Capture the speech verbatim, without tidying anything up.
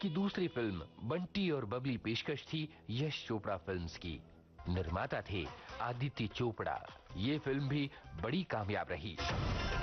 इनकी दूसरी फिल्म बंटी और बबली पेशकश थी यश चोपड़ा फिल्म्स की। निर्माता थे आदित्य चोपड़ा। ये फिल्म भी बड़ी कामयाब रही।